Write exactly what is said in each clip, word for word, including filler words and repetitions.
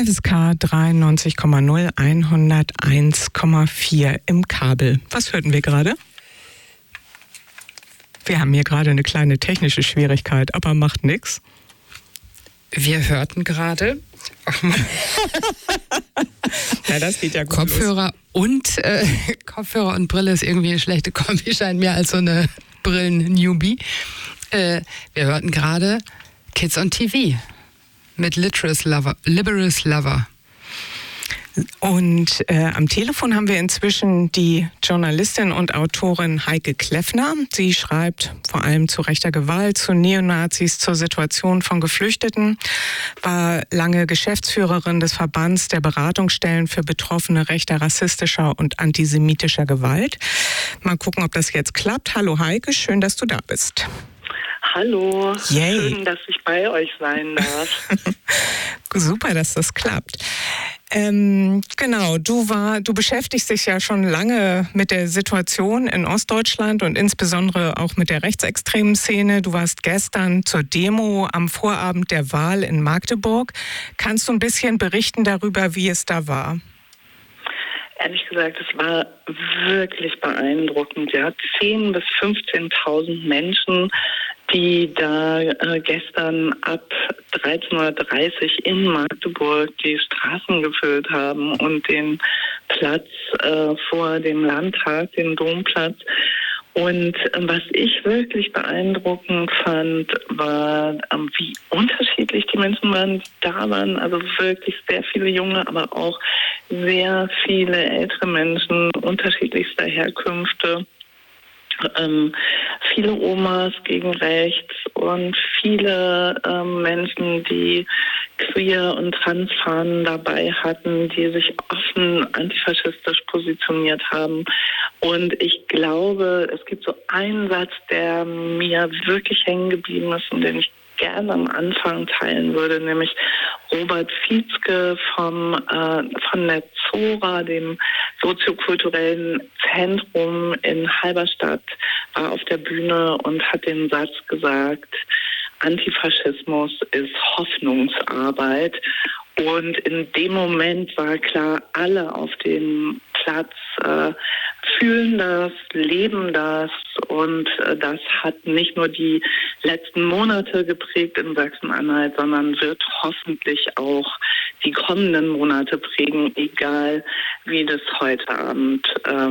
F S K dreiundneunzig Komma null, hunderteins Komma vier im Kabel. Was hörten wir gerade? Wir haben hier gerade eine kleine technische Schwierigkeit, aber macht nichts. Wir hörten gerade ja, das geht ja gut Kopfhörer los. und äh, Kopfhörer und Brille ist irgendwie eine schlechte Kombi, scheint mir als so eine Brillen-Newbie. Äh, wir hörten gerade Kids on T V mit Literacy Lover. Liberous Lover. Und äh, am Telefon haben wir inzwischen die Journalistin und Autorin Heike Kleffner. Sie schreibt vor allem zu rechter Gewalt, zu Neonazis, zur Situation von Geflüchteten, war lange Geschäftsführerin des Verbands der Beratungsstellen für Betroffene rechter, rassistischer und antisemitischer Gewalt. Mal gucken, ob das jetzt klappt. Hallo Heike, schön, dass du da bist. Hallo, Yay. Schön, dass ich bei euch sein darf. Super, dass das klappt. Ähm, genau, du war, du beschäftigst dich ja schon lange mit der Situation in Ostdeutschland und insbesondere auch mit der rechtsextremen Szene. Du warst gestern zur Demo am Vorabend der Wahl in Magdeburg. Kannst du ein bisschen berichten darüber, wie es da war? Ehrlich gesagt, es war wirklich beeindruckend. Ja, zehntausend bis fünfzehntausend Menschen, die da äh, gestern ab dreizehn Uhr dreißig in Magdeburg die Straßen gefüllt haben und den Platz äh, vor dem Landtag, den Domplatz. Und äh, was ich wirklich beeindruckend fand, war, äh, wie unterschiedlich die Menschen waren, die da waren. Also wirklich sehr viele junge, aber auch sehr viele ältere Menschen unterschiedlichster Herkünfte. Ähm, viele Omas gegen rechts und viele ähm, Menschen, die queer und transfahnen dabei hatten, die sich offen antifaschistisch positioniert haben. Und ich glaube, es gibt so einen Satz, der mir wirklich hängen geblieben ist und den ich gerne am Anfang teilen würde, nämlich Robert Fitzke vom, äh, von der Zora, dem soziokulturellen Zentrum in Halberstadt, war auf der Bühne und hat den Satz gesagt, Antifaschismus ist Hoffnungsarbeit. Und in dem Moment war klar, alle auf dem Platz äh, fühlen das, leben das und äh, das hat nicht nur die letzten Monate geprägt in Sachsen-Anhalt, sondern wird hoffentlich auch die kommenden Monate prägen, egal wie das heute Abend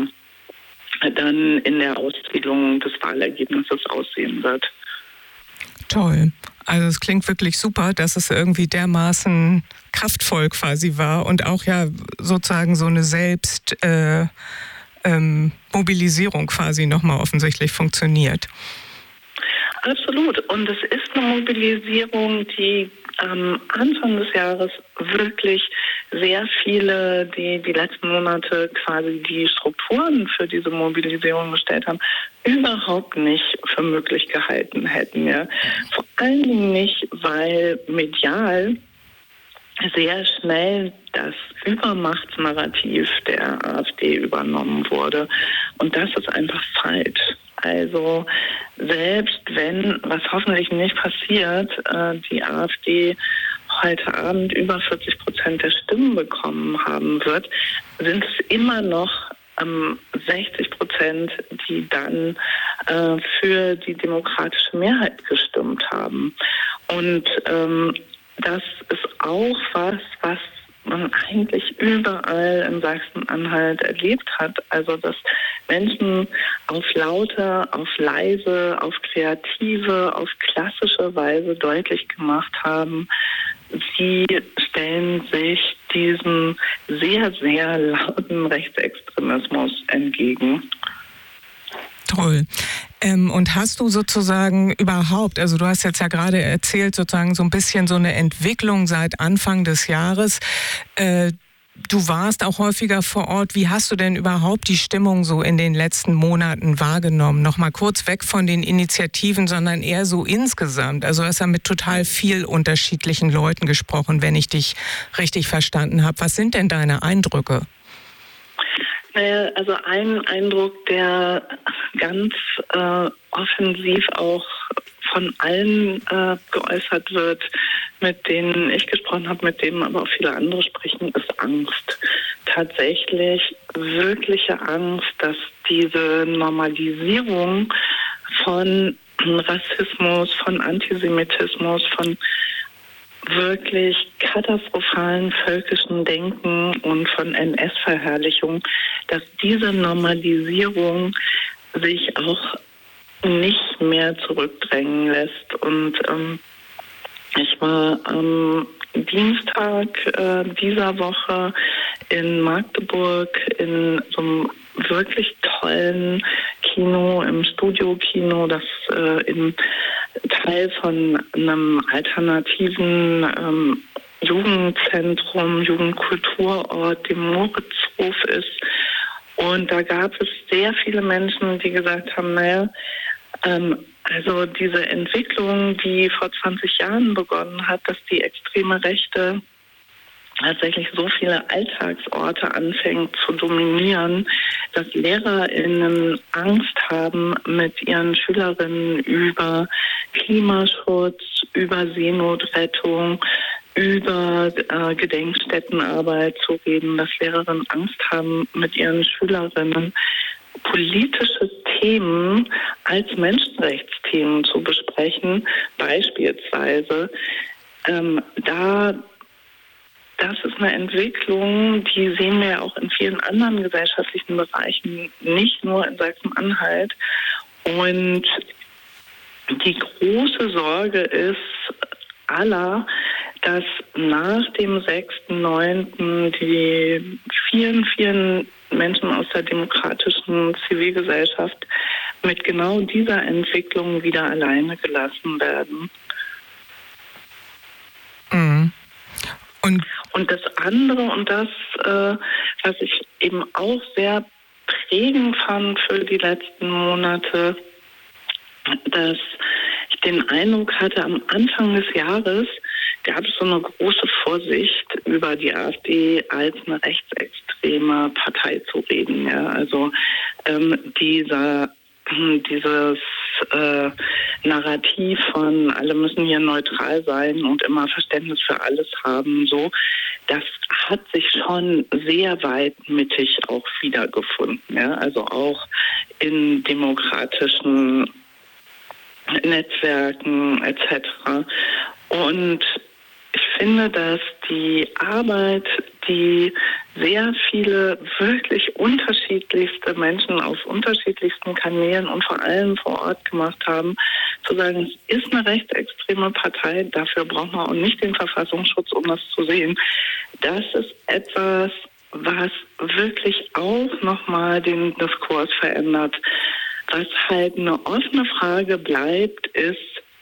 äh, dann in der Auszählung des Wahlergebnisses aussehen wird. Toll. Also es klingt wirklich super, dass es irgendwie dermaßen kraftvoll quasi war und auch ja sozusagen so eine Selbst äh, ähm, Mobilisierung quasi nochmal offensichtlich funktioniert. Absolut. Und es ist eine Mobilisierung, die am Anfang des Jahres wirklich sehr viele, die die letzten Monate quasi die Strukturen für diese Mobilisierung gestellt haben, überhaupt nicht für möglich gehalten hätten. Ja. Vor allen Dingen nicht, weil medial sehr schnell das Übermachtsnarrativ der AfD übernommen wurde. Und das ist einfach falsch. Also selbst wenn, was hoffentlich nicht passiert, die AfD heute Abend über vierzig Prozent der Stimmen bekommen haben wird, sind es immer noch ähm, sechzig Prozent, die dann äh, für die demokratische Mehrheit gestimmt haben. Und ähm, das ist auch was, was man eigentlich überall in Sachsen-Anhalt erlebt hat. Also dass Menschen auf laute, auf leise, auf kreative, auf klassische Weise deutlich gemacht haben, sie stellen sich diesem sehr, sehr lauten Rechtsextremismus entgegen. Toll. Ähm, und hast du sozusagen überhaupt, also du hast jetzt ja gerade erzählt, sozusagen so ein bisschen so eine Entwicklung seit Anfang des Jahres. Äh, du warst auch häufiger vor Ort. Wie hast du denn überhaupt die Stimmung so in den letzten Monaten wahrgenommen? Nochmal kurz weg von den Initiativen, sondern eher so insgesamt. Also du hast ja mit total viel unterschiedlichen Leuten gesprochen, wenn ich dich richtig verstanden habe. Was sind denn deine Eindrücke? Naja, also ein Eindruck, der ganz äh, offensiv auch von allen äh, geäußert wird, mit denen ich gesprochen habe, mit denen aber auch viele andere sprechen, ist Angst. Tatsächlich wirkliche Angst, dass diese Normalisierung von Rassismus, von Antisemitismus, von wirklich katastrophalen völkischen Denken und von N S-Verherrlichung, dass diese Normalisierung sich auch nicht mehr zurückdrängen lässt. Und ähm, ich war am Dienstag äh, dieser Woche in Magdeburg in so einem wirklich tollen Kino, im Studio-Kino, das äh, in Teil von einem alternativen ähm, Jugendzentrum, Jugendkulturort, dem Moritzhof ist. Und da gab es sehr viele Menschen, die gesagt haben, naja, ähm, also diese Entwicklung, die vor zwanzig Jahren begonnen hat, dass die extreme Rechte tatsächlich so viele Alltagsorte anfängt zu dominieren, dass LehrerInnen Angst haben, mit ihren Schülerinnen über Klimaschutz, über Seenotrettung, über äh, Gedenkstättenarbeit zu reden, dass Lehrerinnen Angst haben, mit ihren Schülerinnen politische Themen als Menschenrechtsthemen zu besprechen, beispielsweise. Ähm, da Das ist eine Entwicklung, die sehen wir ja auch in vielen anderen gesellschaftlichen Bereichen, nicht nur in Sachsen-Anhalt. Und die große Sorge ist aller, dass nach dem sechsten neunten die vielen, vielen Menschen aus der demokratischen Zivilgesellschaft mit genau dieser Entwicklung wieder alleine gelassen werden. Mhm. Und, und das andere und das, äh, was ich eben auch sehr prägend fand für die letzten Monate, dass ich den Eindruck hatte, am Anfang des Jahres gab es so eine große Vorsicht, über die AfD als eine rechtsextreme Partei zu reden. Ja? Also ähm, dieser dieses äh, Narrativ von alle müssen hier neutral sein und immer Verständnis für alles haben, so, das hat sich schon sehr weit mittig auch wiedergefunden. Ja? Also auch in demokratischen Netzwerken et cetera. Und ich finde, dass die Arbeit, die sehr viele wirklich unterschiedlichste Menschen auf unterschiedlichsten Kanälen und vor allem vor Ort gemacht haben, zu sagen, es ist eine rechtsextreme Partei, dafür braucht man auch nicht den Verfassungsschutz, um das zu sehen. Das ist etwas, was wirklich auch nochmal den Diskurs verändert. Was halt eine offene Frage bleibt, ist,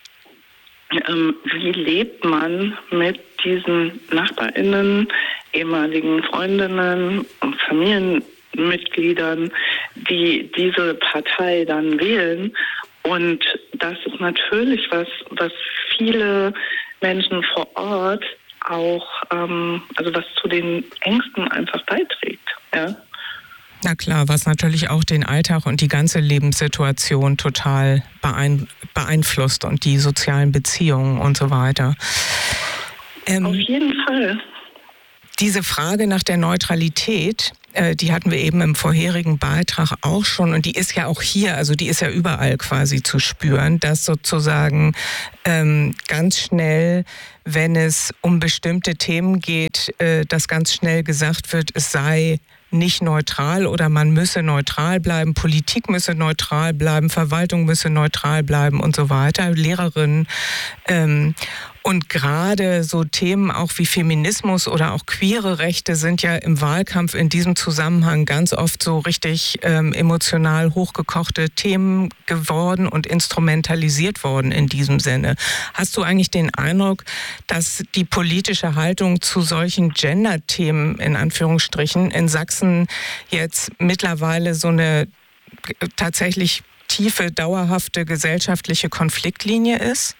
Ähm, wie lebt man mit diesen NachbarInnen, ehemaligen Freundinnen und Familienmitgliedern, die diese Partei dann wählen? Und das ist natürlich was, was viele Menschen vor Ort auch, ähm, also was zu den Ängsten einfach beiträgt, ja. Na klar, was natürlich auch den Alltag und die ganze Lebenssituation total beeinflusst und die sozialen Beziehungen und so weiter. Ähm, Auf jeden Fall. Diese Frage nach der Neutralität, äh, die hatten wir eben im vorherigen Beitrag auch schon und die ist ja auch hier, also die ist ja überall quasi zu spüren, dass sozusagen ähm, ganz schnell, wenn es um bestimmte Themen geht, äh, dass ganz schnell gesagt wird, es sei nicht neutral oder man müsse neutral bleiben, Politik müsse neutral bleiben, Verwaltung müsse neutral bleiben und so weiter, Lehrerinnen. Ähm, und gerade so Themen auch wie Feminismus oder auch queere Rechte sind ja im Wahlkampf in diesem Zusammenhang ganz oft so richtig ähm, emotional hochgekochte Themen geworden und instrumentalisiert worden in diesem Sinne. Hast du eigentlich den Eindruck, dass die politische Haltung zu solchen Gender-Themen in Anführungsstrichen in Sachsen jetzt mittlerweile so eine tatsächlich tiefe, dauerhafte gesellschaftliche Konfliktlinie ist?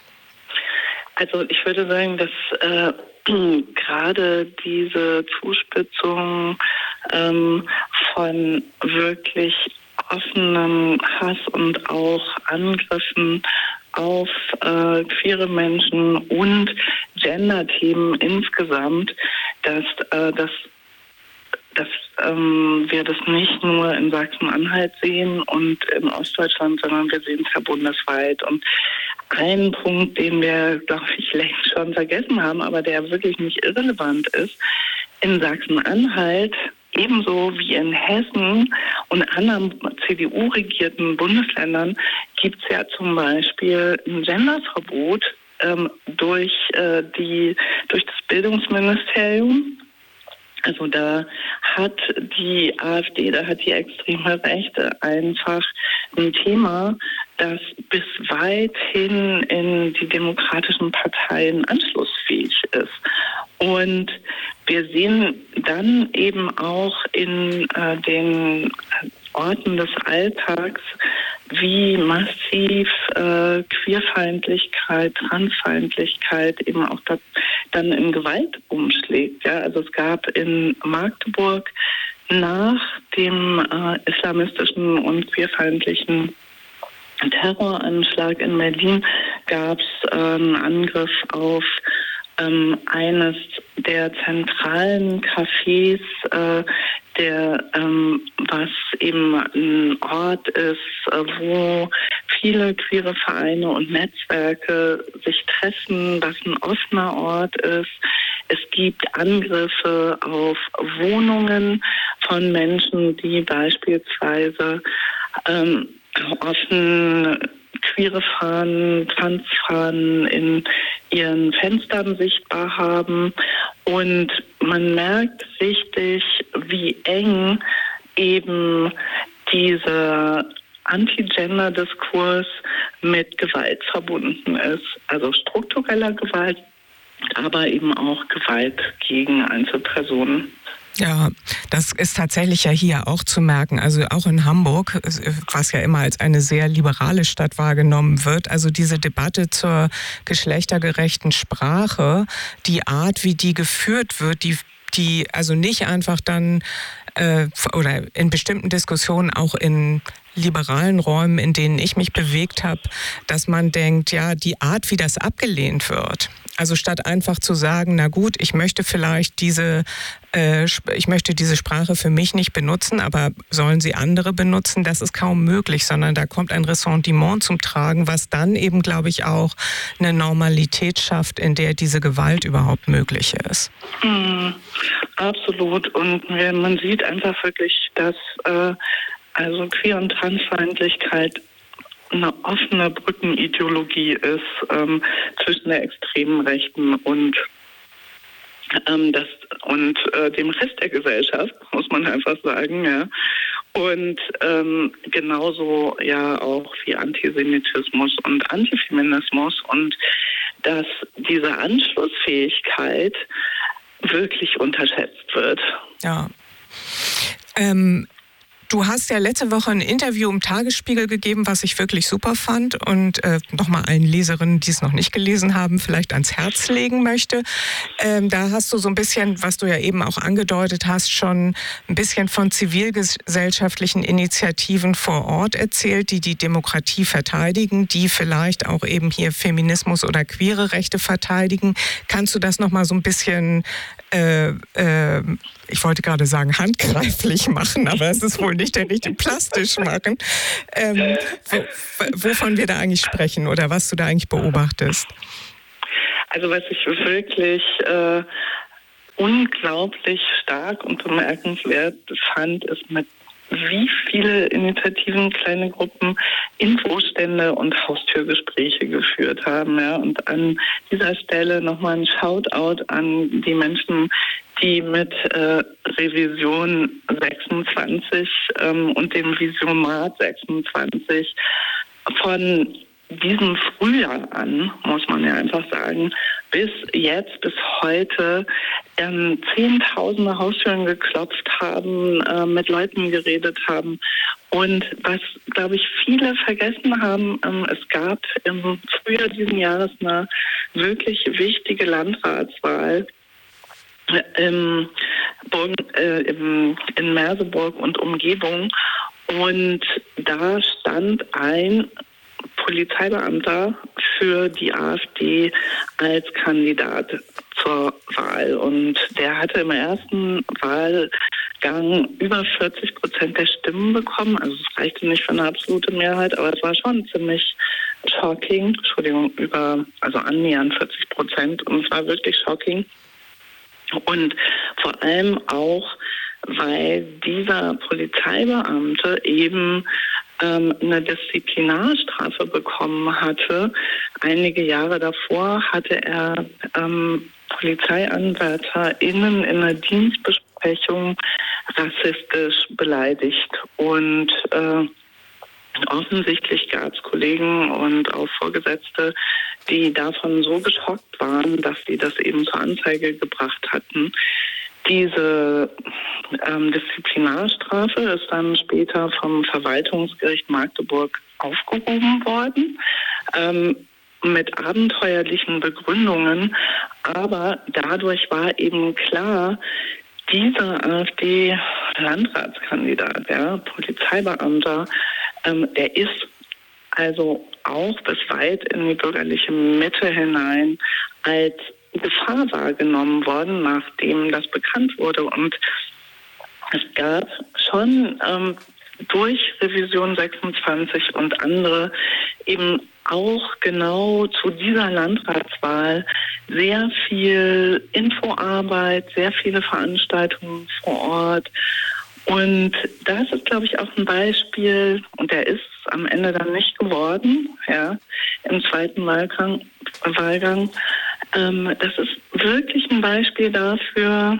Also ich würde sagen, dass äh, gerade diese Zuspitzung ähm, von wirklich offenem Hass und auch Angriffen auf äh, queere Menschen und Gender-Themen insgesamt, dass, äh, dass, dass ähm, wir das nicht nur in Sachsen-Anhalt sehen und in Ostdeutschland, sondern wir sehen es ja bundesweit. Und ein Punkt, den wir, glaube ich, längst schon vergessen haben, aber der wirklich nicht irrelevant ist, in Sachsen-Anhalt ebenso wie in Hessen und anderen C D U-regierten Bundesländern gibt es ja zum Beispiel ein Genderverbot ähm, durch, äh, die, durch das Bildungsministerium. Also da hat die AfD, da hat die extreme Rechte einfach ein Thema, das bis weit hin in die demokratischen Parteien anschlussfähig ist. Und wir sehen dann eben auch in äh, den Orten des Alltags, wie massiv äh, Queerfeindlichkeit, Transfeindlichkeit eben auch da, dann in Gewalt umschlägt. Ja? Also es gab in Magdeburg nach dem äh, islamistischen und queerfeindlichen Terroranschlag in Berlin gab es äh, einen Angriff auf ähm, eines der zentralen Cafés, äh, der ähm, was eben ein Ort ist, äh, wo viele queere Vereine und Netzwerke sich treffen, was ein offener Ort ist. Es gibt Angriffe auf Wohnungen von Menschen, die beispielsweise ähm, offen queere Fahnen, Transfahnen in ihren Fenstern sichtbar haben. Und man merkt richtig, wie eng eben dieser Anti-Gender-Diskurs mit Gewalt verbunden ist. Also struktureller Gewalt, aber eben auch Gewalt gegen Einzelpersonen. Ja, das ist tatsächlich ja hier auch zu merken. Also auch in Hamburg, was ja immer als eine sehr liberale Stadt wahrgenommen wird. Also diese Debatte zur geschlechtergerechten Sprache, die Art, wie die geführt wird, die, die also nicht einfach dann äh, oder in bestimmten Diskussionen auch in liberalen Räumen, in denen ich mich bewegt habe, dass man denkt, ja, die Art, wie das abgelehnt wird. Also statt einfach zu sagen, na gut, ich möchte vielleicht diese, äh, ich möchte diese Sprache für mich nicht benutzen, aber sollen sie andere benutzen? Das ist kaum möglich, sondern da kommt ein Ressentiment zum Tragen, was dann eben, glaube ich, auch eine Normalität schafft, in der diese Gewalt überhaupt möglich ist. Mhm, absolut. Und man sieht einfach wirklich, dass äh, also Queer- und Transfeindlichkeit eine offene Brückenideologie ist ähm, zwischen der extremen Rechten und ähm, das und äh, dem Rest der Gesellschaft, muss man einfach sagen, ja. Und ähm, genauso ja auch wie Antisemitismus und Antifeminismus, und dass diese Anschlussfähigkeit wirklich unterschätzt wird. Ja. Ähm Du hast ja letzte Woche ein Interview im Tagesspiegel gegeben, was ich wirklich super fand und äh, nochmal allen Leserinnen, die es noch nicht gelesen haben, vielleicht ans Herz legen möchte. Ähm, da hast du so ein bisschen, was du ja eben auch angedeutet hast, schon ein bisschen von zivilgesellschaftlichen Initiativen vor Ort erzählt, die die Demokratie verteidigen, die vielleicht auch eben hier Feminismus oder queere Rechte verteidigen. Kannst du das nochmal so ein bisschen Äh, äh, ich wollte gerade sagen, handgreiflich machen, aber es ist wohl nicht der richtige, plastisch machen, ähm, wo, wovon wir da eigentlich sprechen oder was du da eigentlich beobachtest. Also was ich wirklich äh, unglaublich stark und bemerkenswert fand, ist, mit wie viele Initiativen, kleine Gruppen Infostände und Haustürgespräche geführt haben. Ja. Und an dieser Stelle nochmal ein Shoutout an die Menschen, die mit äh, Revision sechsundzwanzig ähm, und dem Visiomat sechsundzwanzig von diesem Frühjahr an, muss man ja einfach sagen, bis jetzt, bis heute ähm, Zehntausende Haustüren geklopft haben, äh, mit Leuten geredet haben. Und was, glaube ich, viele vergessen haben, ähm, es gab im Frühjahr diesen Jahres eine wirklich wichtige Landratswahl im, äh, im, in Merseburg und Umgebung. Und da stand ein Polizeibeamter für die AfD als Kandidat zur Wahl. Und der hatte im ersten Wahlgang über vierzig Prozent der Stimmen bekommen. Also es reichte nicht für eine absolute Mehrheit, aber es war schon ziemlich shocking. Entschuldigung, über, also annähernd vierzig Prozent. Und es war wirklich shocking. Und vor allem auch, weil dieser Polizeibeamte eben ähm, eine Disziplinarstrafe bekommen hatte. Einige Jahre davor hatte er ähm, PolizeianwärterInnen in einer Dienstbesprechung rassistisch beleidigt. Und äh, offensichtlich gab es Kollegen und auch Vorgesetzte, die davon so geschockt waren, dass sie das eben zur Anzeige gebracht hatten. Diese ähm, Disziplinarstrafe ist dann später vom Verwaltungsgericht Magdeburg aufgehoben worden, ähm, mit abenteuerlichen Begründungen. Aber dadurch war eben klar, dieser AfD-Landratskandidat, der Polizeibeamter, ähm, der ist also auch bis weit in die bürgerliche Mitte hinein als Gefahr wahrgenommen worden, nachdem das bekannt wurde. Und es gab schon ähm, durch Revision sechsundzwanzig und andere eben auch genau zu dieser Landratswahl sehr viel Infoarbeit, sehr viele Veranstaltungen vor Ort. Und das ist, glaube ich, auch ein Beispiel, und der ist am Ende dann nicht geworden, ja, im zweiten Wahlgang. Wahlgang. Ähm, das ist wirklich ein Beispiel dafür,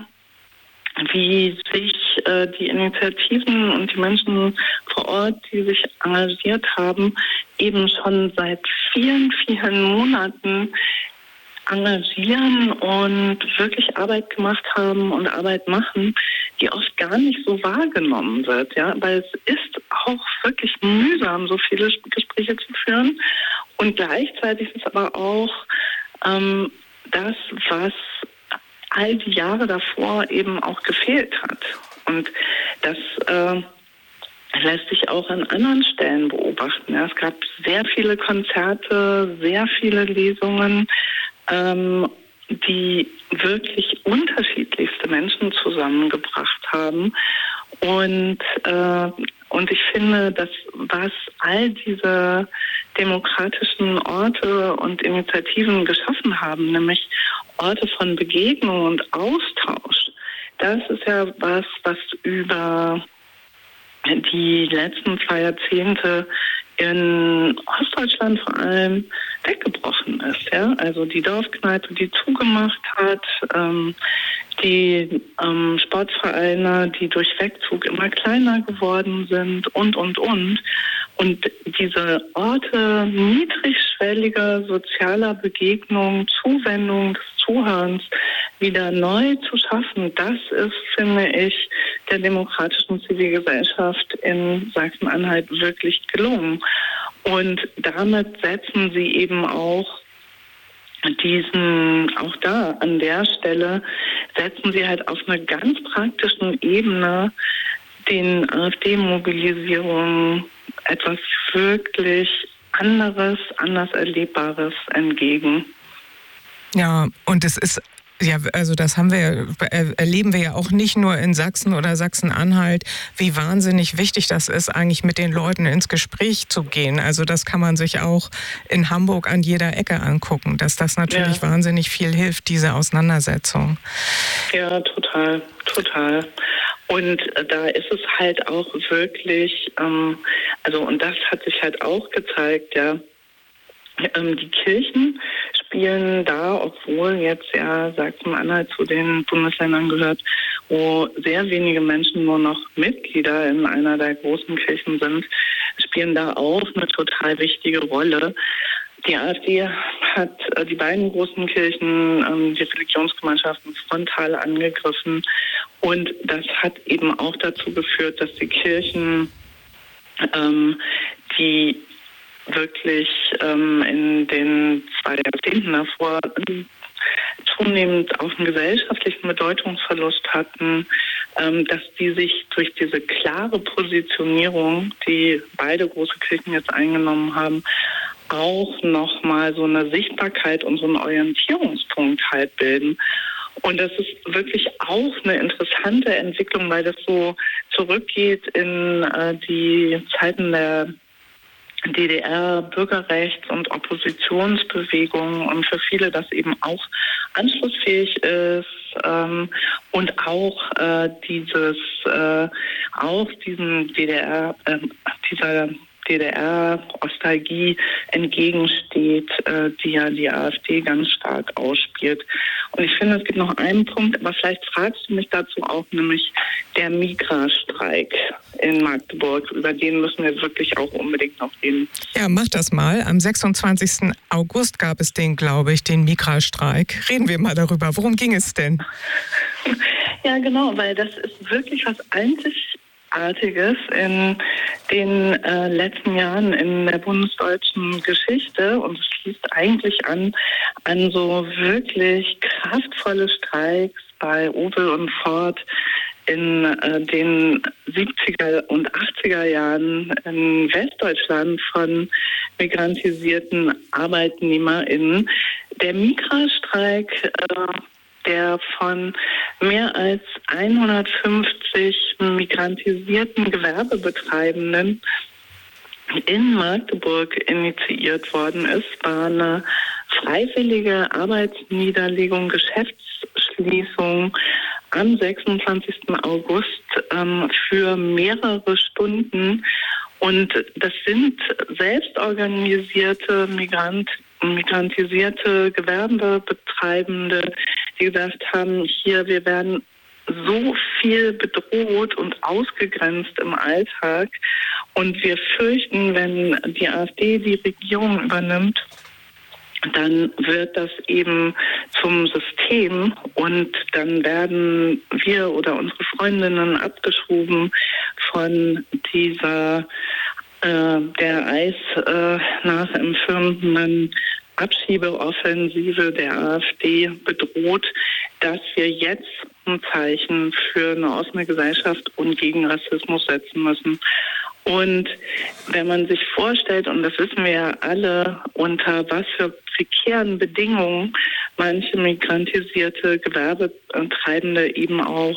wie sich äh, die Initiativen und die Menschen vor Ort, die sich engagiert haben, eben schon seit vielen, vielen Monaten engagieren und wirklich Arbeit gemacht haben und Arbeit machen, die oft gar nicht so wahrgenommen wird, ja, weil es ist auch wirklich mühsam, so viele Gespräche zu führen, und gleichzeitig ist aber auch ähm, das, was all die Jahre davor eben auch gefehlt hat. Und das äh, lässt sich auch an anderen Stellen beobachten. Ja, es gab sehr viele Konzerte, sehr viele Lesungen, ähm, die wirklich unterschiedlichste Menschen zusammengebracht haben. Und, äh, und ich finde, dass was all diese demokratischen Orte und Initiativen geschaffen haben, nämlich Orte von Begegnung und Austausch, das ist ja was, was über die letzten zwei Jahrzehnte in Ostdeutschland vor allem weggebrochen ist. Ja? Also die Dorfkneipe, die zugemacht hat, ähm, die ähm, Sportvereine, die durch Wegzug immer kleiner geworden sind und, und, und. Und diese Orte niedrigschwelliger sozialer Begegnung, Zuwendung, des Zuhörens wieder neu zu schaffen, das ist, finde ich, der demokratischen Zivilgesellschaft in Sachsen-Anhalt wirklich gelungen. Und damit setzen sie eben auch diesen, auch da an der Stelle, setzen sie halt auf einer ganz praktischen Ebene den AfD-Mobilisierungen etwas wirklich anderes, anders Erlebbares entgegen. Ja, und es ist, ja, also das haben wir, erleben wir ja auch nicht nur in Sachsen oder Sachsen-Anhalt, wie wahnsinnig wichtig das ist, eigentlich mit den Leuten ins Gespräch zu gehen. Also das kann man sich auch in Hamburg an jeder Ecke angucken, dass das natürlich ja. wahnsinnig viel hilft, diese Auseinandersetzung. Ja, total, total. Und da ist es halt auch wirklich, ähm, also und das hat sich halt auch gezeigt, ja, ähm, die Kirchen spielen da, obwohl jetzt ja Sachsen-Anhalt zu den Bundesländern gehört, wo sehr wenige Menschen nur noch Mitglieder in einer der großen Kirchen sind, spielen da auch eine total wichtige Rolle. Die AfD hat äh, die beiden großen Kirchen, ähm, die Religionsgemeinschaften frontal angegriffen. Und das hat eben auch dazu geführt, dass die Kirchen, ähm, die wirklich ähm, in den zwei Jahrzehnten davor ähm, zunehmend auch einen gesellschaftlichen Bedeutungsverlust hatten, ähm, dass die sich durch diese klare Positionierung, die beide große Kirchen jetzt eingenommen haben, auch nochmal so eine Sichtbarkeit und so einen Orientierungspunkt halt bilden. Und das ist wirklich auch eine interessante Entwicklung, weil das so zurückgeht in äh, die Zeiten der D D R, Bürgerrechts- und Oppositionsbewegung und für viele das eben auch anschlussfähig ist ähm, und auch äh, dieses äh, auch diesen D D R, äh, dieser D D R-Nostalgie entgegensteht, äh, die ja die AfD ganz stark ausspielt. Und ich finde, es gibt noch einen Punkt, aber vielleicht fragst du mich dazu auch, nämlich der Migra-Streik in Magdeburg. Über den müssen wir wirklich auch unbedingt noch reden. Ja, mach das mal. Am sechsundzwanzigsten August gab es den, glaube ich, den Migra-Streik. Reden wir mal darüber. Worum ging es denn? Ja, genau, weil das ist wirklich was Einzigartiges in den äh, letzten Jahren in der bundesdeutschen Geschichte, und es schließt eigentlich an an so wirklich kraftvolle Streiks bei Opel und Ford in äh, den siebziger und achtziger Jahren in Westdeutschland von migrantisierten ArbeitnehmerInnen. Der Migra-Streik, äh, der von mehr als hundertfünfzig migrantisierten Gewerbebetreibenden in Magdeburg initiiert worden ist, war eine freiwillige Arbeitsniederlegung, Geschäftsschließung am sechsundzwanzigsten August ähm, für mehrere Stunden. Und das sind selbstorganisierte Migrant, migrantisierte Gewerbebetreibende, die gesagt haben, hier, wir werden so viel bedroht und ausgegrenzt im Alltag. Und wir fürchten, wenn die AfD die Regierung übernimmt, dann wird das eben zum System und dann werden wir oder unsere Freundinnen abgeschoben von dieser äh, der Eis äh, nachempfindenden Abschiebeoffensive der AfD bedroht, dass wir jetzt ein Zeichen für eine offene Gesellschaft und gegen Rassismus setzen müssen. Und wenn man sich vorstellt, und das wissen wir ja alle, unter was für prekären Bedingungen manche migrantisierte Gewerbetreibende eben auch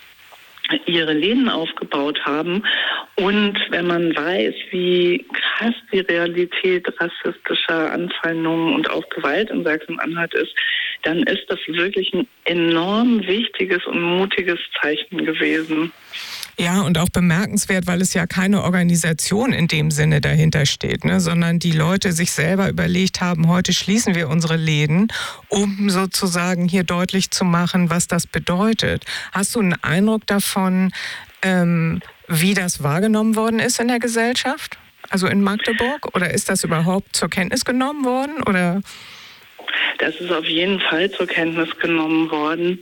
ihre Läden aufgebaut haben, und wenn man weiß, wie krass die Realität rassistischer Anfeindungen und auch Gewalt in Sachsen-Anhalt ist, dann ist das wirklich ein enorm wichtiges und mutiges Zeichen gewesen. Ja, und auch bemerkenswert, weil es ja keine Organisation in dem Sinne dahinter steht, ne, sondern die Leute sich selber überlegt haben, heute schließen wir unsere Läden, um sozusagen hier deutlich zu machen, was das bedeutet. Hast du einen Eindruck davon, ähm, wie das wahrgenommen worden ist in der Gesellschaft? Also in Magdeburg? Oder ist das überhaupt zur Kenntnis genommen worden? Oder? Das ist auf jeden Fall zur Kenntnis genommen worden.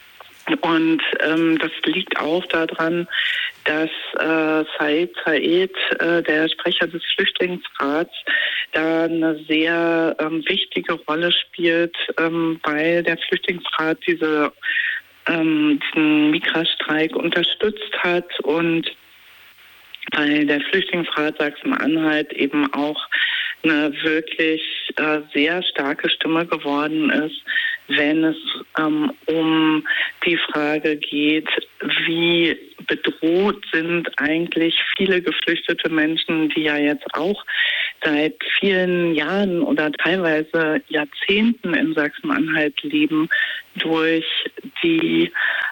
Und ähm, das liegt auch daran, dass äh, Said Said, äh, der Sprecher des Flüchtlingsrats, da eine sehr ähm, wichtige Rolle spielt, ähm, weil der Flüchtlingsrat diese, ähm, diesen Migra-Streik unterstützt hat und weil der Flüchtlingsrat Sachsen-Anhalt eben auch eine wirklich äh, sehr starke Stimme geworden ist, wenn es ähm, um die Frage geht, wie bedroht sind eigentlich viele geflüchtete Menschen, die ja jetzt auch seit vielen Jahren oder teilweise Jahrzehnten in Sachsen-Anhalt leben, durch die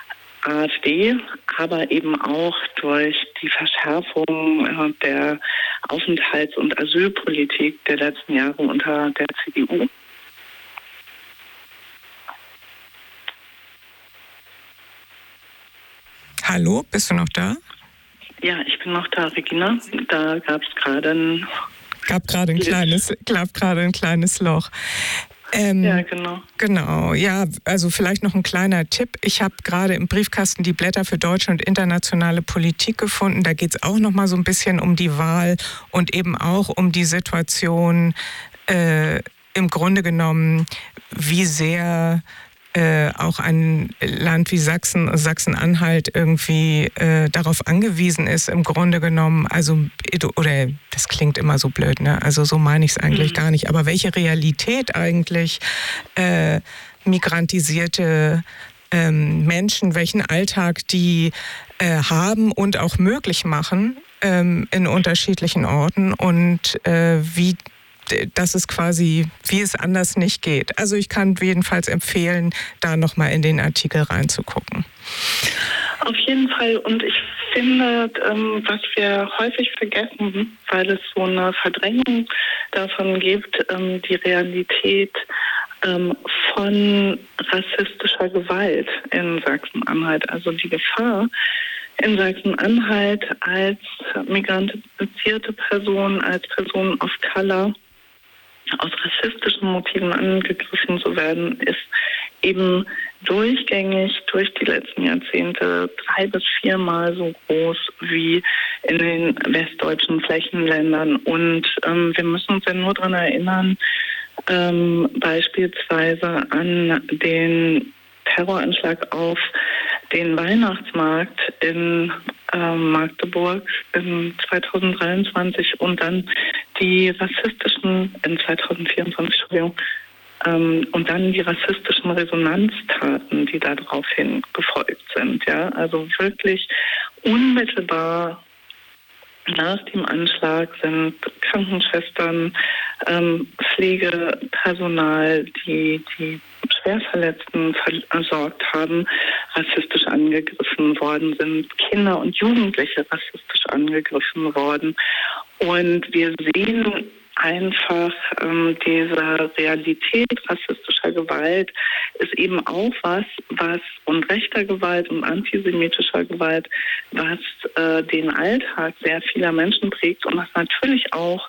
AfD, aber eben auch durch die Verschärfung der Aufenthalts- und Asylpolitik der letzten Jahre unter der C D U. Hallo, bist du noch da? Ja, ich bin noch da, Regina. Da gab es gerade ein... Gab gerade ein kleines, gab gerade ein kleines Loch. Ähm, ja, genau. Genau, ja, also vielleicht noch ein kleiner Tipp. Ich habe gerade im Briefkasten die Blätter für deutsche und internationale Politik gefunden. Da geht es auch noch mal so ein bisschen um die Wahl und eben auch um die Situation äh, im Grunde genommen, wie sehr äh, auch ein Land wie Sachsen, Sachsen-Anhalt irgendwie äh, darauf angewiesen ist, im Grunde genommen, also, oder das klingt immer so blöd, ne? Also so meine ich es eigentlich mhm. gar nicht, aber welche Realität eigentlich äh, migrantisierte ähm, Menschen, welchen Alltag die äh, haben und auch möglich machen ähm, in unterschiedlichen Orten und äh, wie dass es quasi, wie es anders nicht geht. Also ich kann jedenfalls empfehlen, da nochmal in den Artikel reinzugucken. Auf jeden Fall. Und ich finde, ähm, was wir häufig vergessen, weil es so eine Verdrängung davon gibt, ähm, die Realität ähm, von rassistischer Gewalt in Sachsen-Anhalt. Also die Gefahr in Sachsen-Anhalt als migrantifizierte Person, als Person of Color, aus rassistischen Motiven angegriffen zu werden, ist eben durchgängig durch die letzten Jahrzehnte drei bis viermal so groß wie in den westdeutschen Flächenländern. Und ähm, wir müssen uns ja nur daran erinnern, ähm, beispielsweise an den Terroranschlag auf den Weihnachtsmarkt in äh, Magdeburg in zweitausenddreiundzwanzig und dann die rassistischen, in zweitausendvierundzwanzig, Entschuldigung, ähm, und dann die rassistischen Resonanztaten, die daraufhin gefolgt sind. Ja? Also wirklich unmittelbar nach dem Anschlag sind Krankenschwestern, ähm, Pflegepersonal, die die Schwerverletzten versorgt haben, rassistisch angegriffen worden sind, Kinder und Jugendliche rassistisch angegriffen worden. Und wir sehen einfach ähm, diese Realität rassistischer Gewalt ist eben auch was, was und rechter Gewalt und antisemitischer Gewalt, was äh, den Alltag sehr vieler Menschen prägt und was natürlich auch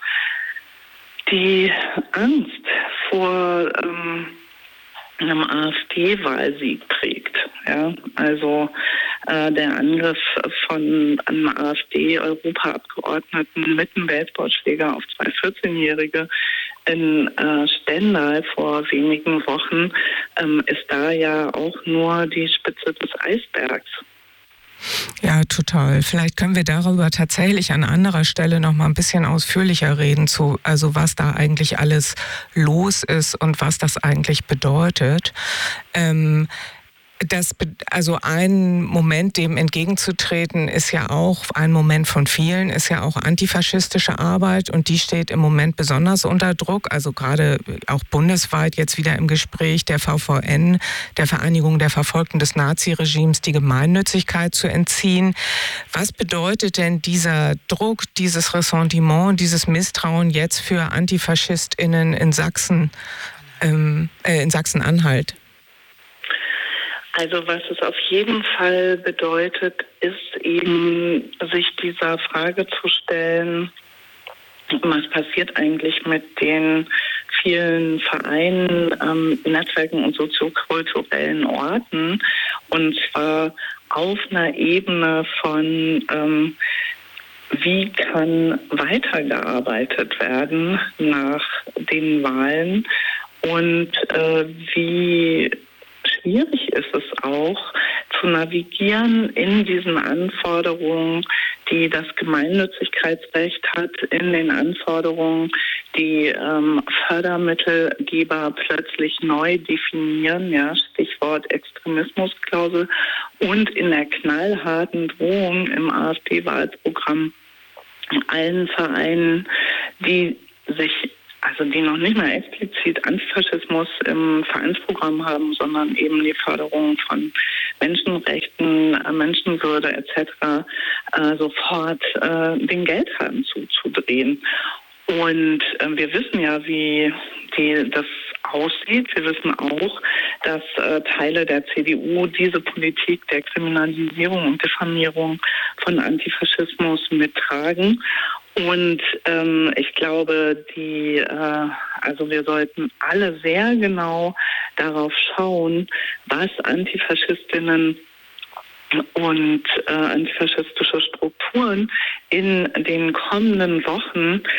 die Angst vor ähm, einem AfD-Wahlsieg prägt. Ja? Also äh, der Angriff von einem AfD-Europaabgeordneten mit einem Baseballschläger auf zwei vierzehnjährige in äh, Stendal vor wenigen Wochen ähm, ist da ja auch nur die Spitze des Eisbergs. Ja, total. Vielleicht können wir darüber tatsächlich an anderer Stelle noch mal ein bisschen ausführlicher reden, zu, also was da eigentlich alles los ist und was das eigentlich bedeutet. Ähm, Das, also ein Moment, dem entgegenzutreten, ist ja auch, ein Moment von vielen, ist ja auch antifaschistische Arbeit und die steht im Moment besonders unter Druck, also gerade auch bundesweit jetzt wieder im Gespräch der V V N, der Vereinigung der Verfolgten des Naziregimes, die Gemeinnützigkeit zu entziehen. Was bedeutet denn dieser Druck, dieses Ressentiment, dieses Misstrauen jetzt für AntifaschistInnen in Sachsen, ähm, äh, in Sachsen-Anhalt? Also was es auf jeden Fall bedeutet, ist eben, sich dieser Frage zu stellen, was passiert eigentlich mit den vielen Vereinen, ähm, Netzwerken und soziokulturellen Orten, und zwar auf einer Ebene von, ähm, wie kann weitergearbeitet werden nach den Wahlen und äh, wie schwierig ist es auch, zu navigieren in diesen Anforderungen, die das Gemeinnützigkeitsrecht hat, in den Anforderungen, die ähm, Fördermittelgeber plötzlich neu definieren, ja, Stichwort Extremismusklausel, und in der knallharten Drohung im AfD-Wahlprogramm allen Vereinen, die sich also die noch nicht mal explizit Antifaschismus im Vereinsprogramm haben, sondern eben die Förderung von Menschenrechten, Menschenwürde et cetera, äh, sofort äh, den Geldhahn zuzudrehen. Und äh, wir wissen ja, wie die, das aussieht. Wir wissen auch, dass äh, Teile der C D U diese Politik der Kriminalisierung und Diffamierung von Antifaschismus mittragen. Und ähm, ich glaube, die, äh, also wir sollten alle sehr genau darauf schauen, was Antifaschistinnen und äh, antifaschistische Strukturen in den kommenden Wochen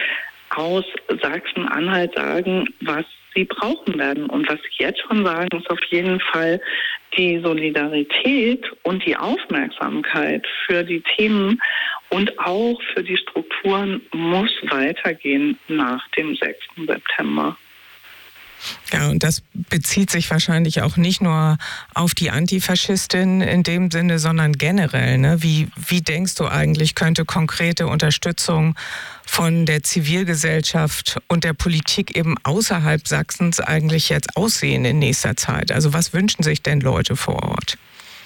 aus Sachsen-Anhalt sagen, was sie brauchen werden. Und was sie jetzt schon sagen, ist auf jeden Fall die Solidarität und die Aufmerksamkeit für die Themen und auch für die Strukturen muss weitergehen nach dem sechsten September. Ja, und das bezieht sich wahrscheinlich auch nicht nur auf die Antifaschistin in dem Sinne, sondern generell. Ne? Wie, wie denkst du eigentlich, könnte konkrete Unterstützung von der Zivilgesellschaft und der Politik eben außerhalb Sachsens eigentlich jetzt aussehen in nächster Zeit? Also was wünschen sich denn Leute vor Ort?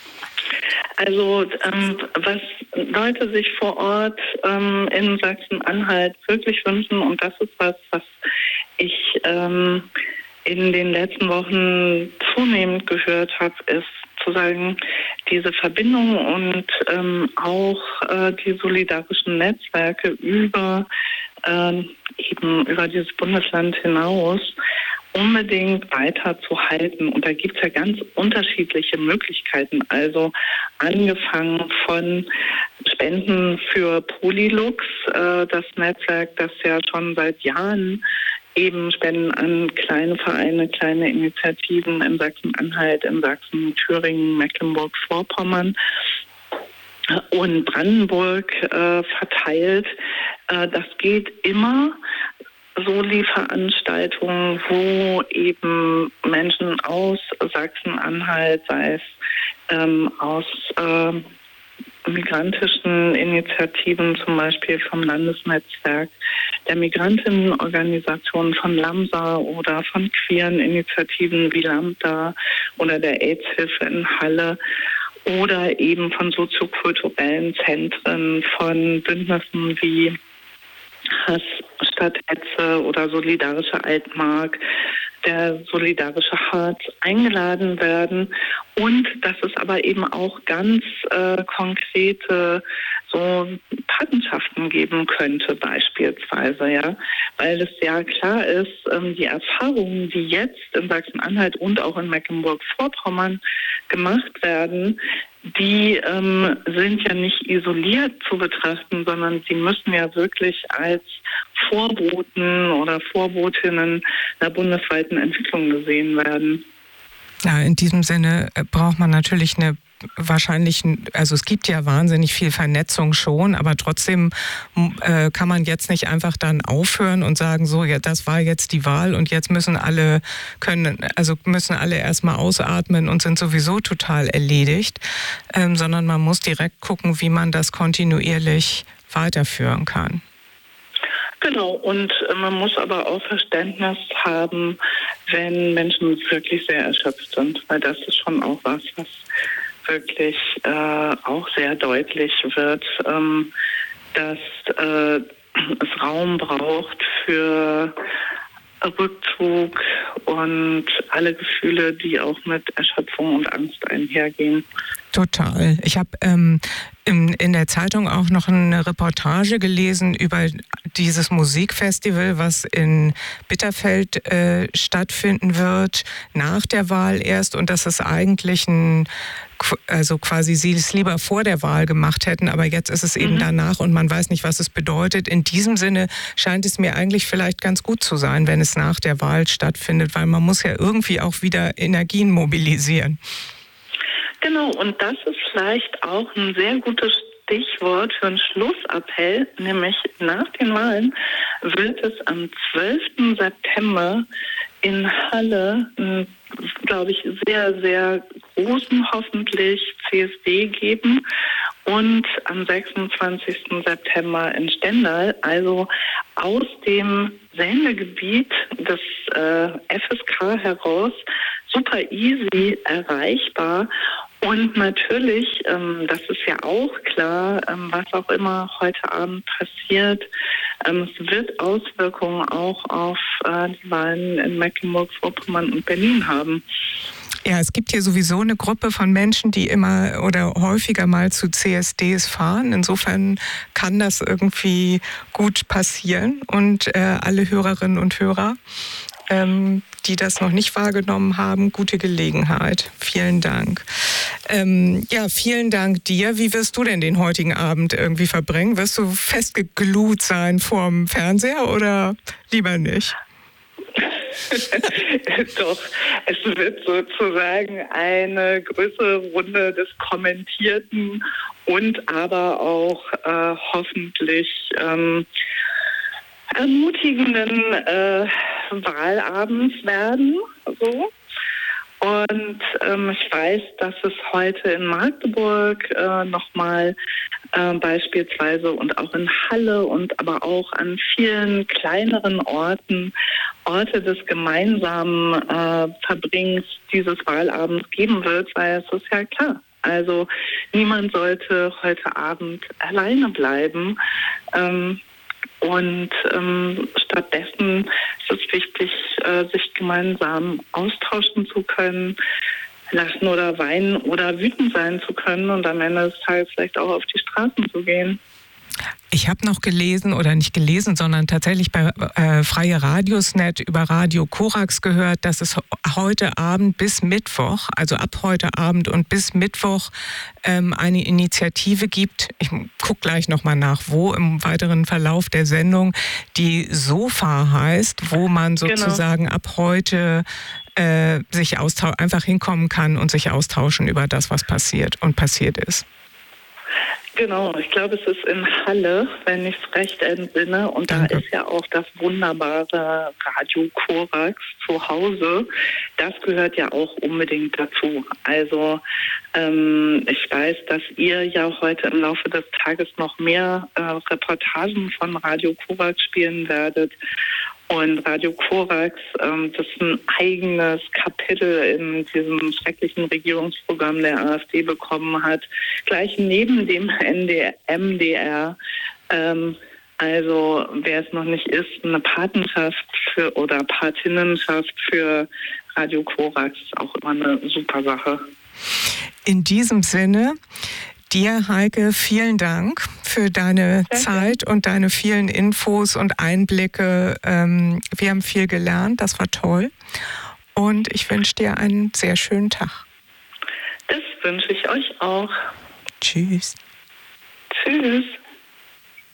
Also ähm, was Leute sich vor Ort ähm, in Sachsen-Anhalt wirklich wünschen, und das ist was, was ich ähm, in den letzten Wochen zunehmend gehört habe, ist zu sagen, diese Verbindung und ähm, auch äh, die solidarischen Netzwerke über äh, eben über dieses Bundesland hinaus unbedingt weiter zu halten. Und da gibt es ja ganz unterschiedliche Möglichkeiten. Also angefangen von Spenden für Polylux, äh, das Netzwerk, das ja schon seit Jahren eben Spenden an kleine Vereine, kleine Initiativen in Sachsen-Anhalt, in Sachsen, Thüringen, Mecklenburg-Vorpommern und Brandenburg äh, verteilt. Äh, das geht immer. Soli-Veranstaltungen, wo eben Menschen aus Sachsen-Anhalt, sei es ähm, aus äh, migrantischen Initiativen, zum Beispiel vom Landesnetzwerk der Migrantinnenorganisationen von LAMSA oder von queeren Initiativen wie Lambda oder der AIDS-Hilfe in Halle oder eben von soziokulturellen Zentren, von Bündnissen wie Hass statt Hetze oder Solidarische Altmark, der Solidarische Harz eingeladen werden und dass es aber eben auch ganz äh, konkrete so Patenschaften geben könnte beispielsweise, ja, weil es ja klar ist, ähm, die Erfahrungen, die jetzt in Sachsen-Anhalt und auch in Mecklenburg-Vorpommern gemacht werden, die ähm, sind ja nicht isoliert zu betrachten, sondern sie müssen ja wirklich als Vorboten oder Vorbotinnen einer bundesweiten Entwicklung gesehen werden. Ja, in diesem Sinne braucht man natürlich eine wahrscheinlich, also es gibt ja wahnsinnig viel Vernetzung schon, aber trotzdem äh, kann man jetzt nicht einfach dann aufhören und sagen, so, ja, das war jetzt die Wahl und jetzt müssen alle können, also müssen alle erstmal ausatmen und sind sowieso total erledigt, ähm, sondern man muss direkt gucken, wie man das kontinuierlich weiterführen kann. Genau, und man muss aber auch Verständnis haben, wenn Menschen wirklich sehr erschöpft sind, weil das ist schon auch was, was wirklich äh, auch sehr deutlich wird, ähm, dass äh, es Raum braucht für Rückzug und alle Gefühle, die auch mit Erschöpfung und Angst einhergehen. Total. Ich habe ähm, in, in der Zeitung auch noch eine Reportage gelesen über dieses Musikfestival, was in Bitterfeld äh, stattfinden wird, nach der Wahl erst, und dass es eigentlich ein, also quasi sie es lieber vor der Wahl gemacht hätten, aber jetzt ist es eben mhm. danach und man weiß nicht, was es bedeutet. In diesem Sinne scheint es mir eigentlich vielleicht ganz gut zu sein, wenn es nach der Wahl stattfindet, weil man muss ja irgendwie auch wieder Energien mobilisieren. Genau, und das ist vielleicht auch ein sehr gutes Stichwort für einen Schlussappell, nämlich nach den Wahlen wird es am zwölften September in Halle, glaube ich, sehr, sehr großen hoffentlich C S D geben und am sechsundzwanzigsten September in Stendal, also aus dem Sendegebiet des äh, F S K heraus, super easy erreichbar. Und natürlich, ähm, das ist ja auch klar, ähm, was auch immer heute Abend passiert, ähm, es wird Auswirkungen auch auf äh, die Wahlen in Mecklenburg-Vorpommern und Berlin haben. Ja, es gibt hier sowieso eine Gruppe von Menschen, die immer oder häufiger mal zu C S Ds fahren. Insofern kann das irgendwie gut passieren. Und äh, alle Hörerinnen und Hörer, ähm, die das noch nicht wahrgenommen haben, gute Gelegenheit. Vielen Dank. Ähm, ja, vielen Dank dir. Wie wirst du denn den heutigen Abend irgendwie verbringen? Wirst du festgeglut sein vorm Fernseher oder lieber nicht? Doch, es wird sozusagen eine größere Runde des Kommentierten und aber auch äh, hoffentlich ähm, ermutigenden äh, Wahlabends werden. So. Und ähm, ich weiß, dass es heute in Magdeburg äh, nochmal äh, beispielsweise und auch in Halle und aber auch an vielen kleineren Orten Orte des gemeinsamen äh, Verbringens dieses Wahlabends geben wird, weil es ist ja klar. Also niemand sollte heute Abend alleine bleiben. Ähm, Und ähm, stattdessen ist es wichtig, äh, sich gemeinsam austauschen zu können, lachen oder weinen oder wütend sein zu können und am Ende des Tages vielleicht auch auf die Straßen zu gehen. Ich habe noch gelesen, oder nicht gelesen, sondern tatsächlich bei äh, Freie Radiosnet über Radio Korax gehört, dass es heute Abend bis Mittwoch, also ab heute Abend und bis Mittwoch ähm, eine Initiative gibt. Ich gucke gleich nochmal nach, wo im weiteren Verlauf der Sendung, die SOFA heißt, wo man sozusagen genau. ab heute äh, sich austau- einfach hinkommen kann und sich austauschen über das, was passiert und passiert ist. Genau, ich glaube, es ist in Halle, wenn ich es recht entsinne. Und Danke. Da ist ja auch das wunderbare Radio Korax zu Hause. Das gehört ja auch unbedingt dazu. Also ähm, ich weiß, dass ihr ja heute im Laufe des Tages noch mehr äh, Reportagen von Radio Korax spielen werdet. Und Radio Korax, ähm, das ein eigenes Kapitel in diesem schrecklichen Regierungsprogramm der AfD bekommen hat, gleich neben dem M D R. Ähm, also wer es noch nicht ist, eine Patenschaft für oder Patinnenschaft für Radio Korax ist auch immer eine super Sache. In diesem Sinne, dir, Heike, vielen Dank für deine Danke. Zeit und deine vielen Infos und Einblicke. Wir haben viel gelernt, das war toll. Und ich wünsche dir einen sehr schönen Tag. Das wünsche ich euch auch. Tschüss. Tschüss.